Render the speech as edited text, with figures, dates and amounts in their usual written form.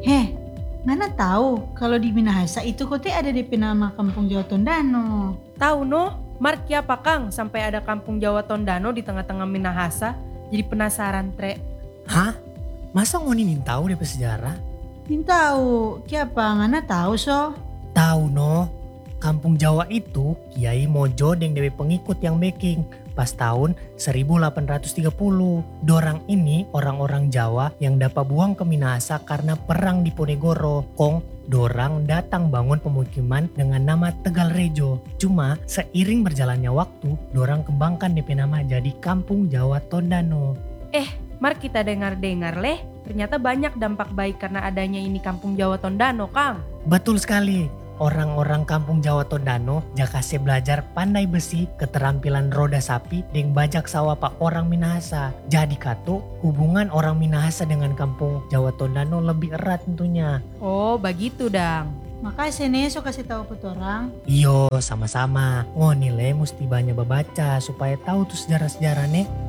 Heh, mana tahu kalau di Minahasa itu kote ada DP nama Kampung Jawa Tondano. Tahu no, Marki apa Kang sampai ada kampung Jawa Tondano di tengah-tengah Minahasa? Jadi penasaran tre. Hah? Masa ngoni nin tahu DP sejarah? Min tahu, kiapa ngana tahu so? Tahu no, Kampung Jawa itu Kiai Mojo deng dewe pengikut yang making pas tahun 1830. Dorang ini orang-orang Jawa yang dapat buang ke Minahasa karena perang di Ponegoro. Kong dorang datang bangun pemukiman dengan nama Tegal Rejo. Cuma seiring berjalannya waktu, dorang kembangkan DP nama jadi Kampung Jawa Tondano. Mar kita dengar-dengar leh, ternyata banyak dampak baik karena adanya ini kampung Jawa Tondano Kang. Betul sekali. Orang-orang Kampung Jawa Tondano jakase belajar pandai besi, keterampilan roda sapi, deng bajak sawah pak orang Minahasa. Jadi kato hubungan orang Minahasa dengan Kampung Jawa Tondano lebih erat tentunya. Oh begitu dang. Makanya sini so kasih tahu ke orang. Iyo sama-sama. Ngoni le mesti banyak baca supaya tahu tuh sejarah-sejarah nih.